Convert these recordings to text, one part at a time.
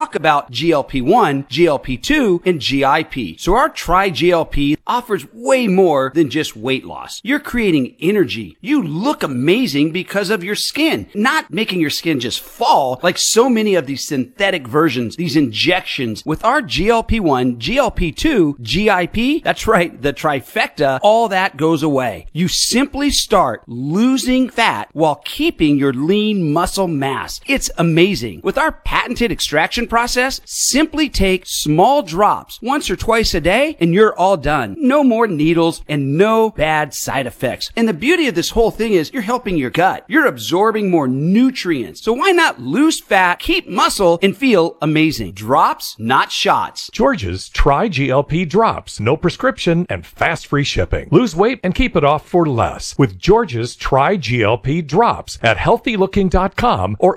talk about GLP-1, GLP-2, and GIP. So our Tri-GLP offers way more than just weight loss. You're creating energy. You look amazing because of your skin, not making your skin just fall like so many of these synthetic versions, these injections. With our GLP-1, GLP-2, GIP, that's right, the trifecta, all that goes away. You simply start losing fat while keeping your lean muscle mass. It's amazing. With our patented extraction process, simply take small drops once or twice a day and you're all done. No more needles and no bad side effects. And the beauty of this whole thing is you're helping your gut. You're absorbing more nutrients. So why not lose fat, keep muscle, and feel amazing? Drops, not shots. George's Tri-GLP Drops. No prescription and fast free shipping. Lose weight and keep it off for less with George's Tri-GLP Drops at healthylooking.com or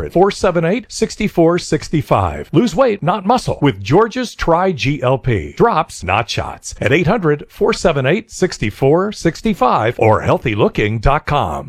800-478-6465. Lose weight, not muscle with George's Tri-GLP Drops, not shots at 800-478-6465 or healthylooking.com.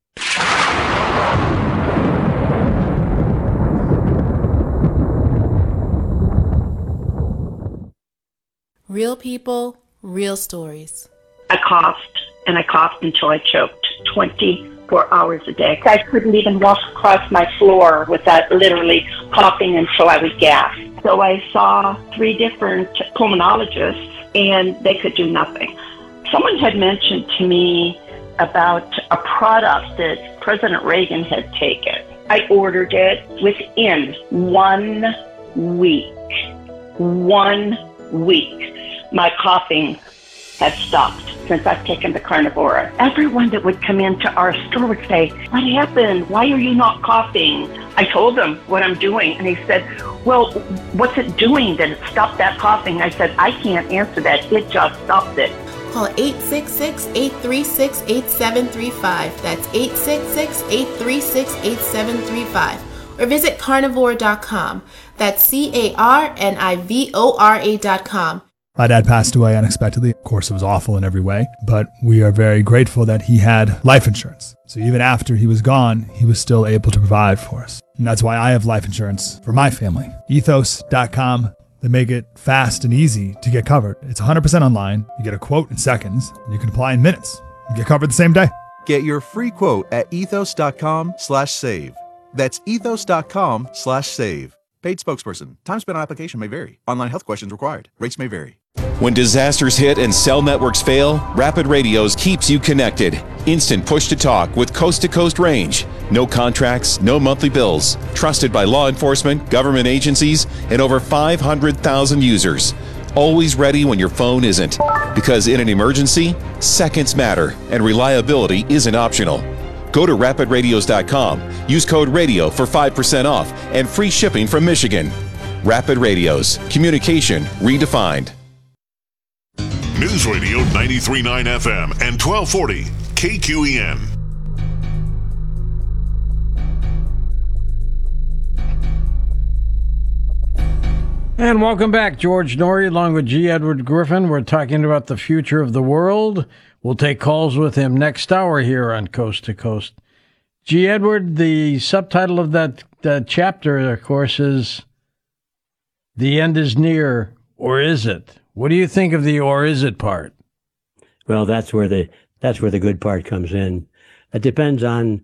Real people, real stories. I coughed, and I coughed until I choked 24 hours a day. I couldn't even walk across my floor without literally coughing until I would gasp. So I saw 3 different pulmonologists, and they could do nothing. Someone had mentioned to me about a product that President Reagan had taken. I ordered it within 1 week. 1 week. My coughing had stopped since I've taken the Carnivora. Everyone that would come into our store would say, "What happened? Why are you not coughing?" I told them what I'm doing, and he said, "Well, what's it doing that it stopped that coughing?" I said, "I can't answer that. It just stopped it." Call 866-836-8735. That's 866-836-8735. Or visit carnivora.com. That's carnivora.com. My dad passed away unexpectedly. Of course, it was awful in every way, but we are very grateful that he had life insurance. So even after he was gone, he was still able to provide for us. And that's why I have life insurance for my family. Ethos.com. They make it fast and easy to get covered. It's 100% online. You get a quote in seconds. You can apply in minutes. You get covered the same day. Get your free quote at ethos.com/save. That's ethos.com/save. Paid spokesperson. Time spent on application may vary. Online health questions required. Rates may vary. When disasters hit and cell networks fail, Rapid Radios keeps you connected. Instant push-to-talk with coast-to-coast range. No contracts, no monthly bills. Trusted by law enforcement, government agencies, and over 500,000 users. Always ready when your phone isn't. Because in an emergency, seconds matter, and reliability isn't optional. Go to rapidradios.com. Use code RADIO for 5% off and free shipping from Michigan. Rapid Radios. Communication redefined. News Radio 93.9 FM and 1240 KQEN. And welcome back. George Noory along with G. Edward Griffin. We're talking about the future of the world. We'll take calls with him next hour here on Coast to Coast. G. Edward, the subtitle of that chapter, of course, is "The End is Near," or is it? What do you think of the "or is it" part? Well, that's where the good part comes in. It depends on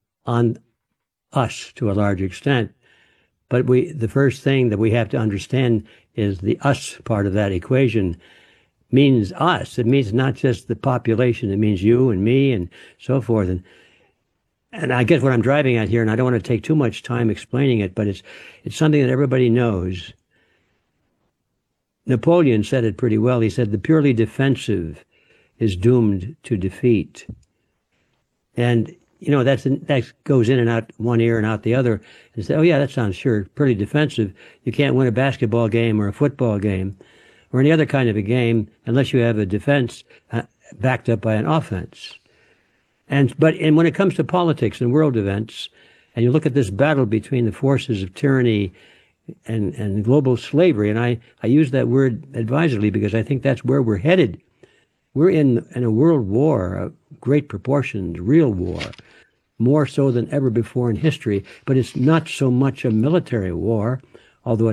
us to a large extent. But the first thing that we have to understand is the us part of that equation means us. It means not just the population. It means you and me and so forth. And I guess what I'm driving at here, and I don't want to take too much time explaining it, but it's something that everybody knows. Napoleon said it pretty well. He said, "The purely defensive is doomed to defeat." And, that goes in and out one ear and out the other. And say, "Oh yeah, that sounds sure pretty defensive. You can't win a basketball game or a football game or any other kind of a game unless you have a defense backed up by an offense." But when it comes to politics and world events, and you look at this battle between the forces of tyranny and global slavery, and I use that word advisedly because I think that's where we're headed. We're in a world war of great proportions, real war, more so than ever before in history, but it's not so much a military war, although